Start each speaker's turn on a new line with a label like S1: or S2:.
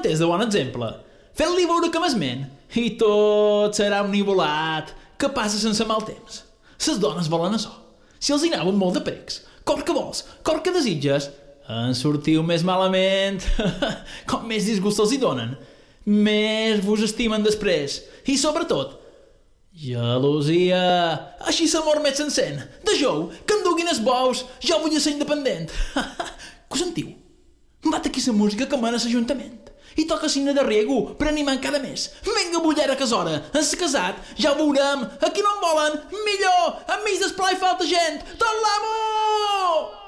S1: és de bon exemple. Fent-li veure que m'esment i tot serà un nivolat que passa sense mal temps. Ses dones volen açò. Si els hi anaven molt de precs, cor que vols, cor que desitges, en sortiu més malament. Com més disgust els hi donen, més vos estimen després. I sobretot, gelosia. Així s'amor més s'encén. Deixeu que em duguin els bous, jo vull ser independent. Que ho sentiu? Bat aquí la música que mana l'Ajuntament. I toca signe de riego per animar encara més. Vinga, bullera, que és hora. Ens casat, ja ho veurem. Aquí no en volen, millor. Enmig d'esplai falta gent. Tot l'amo!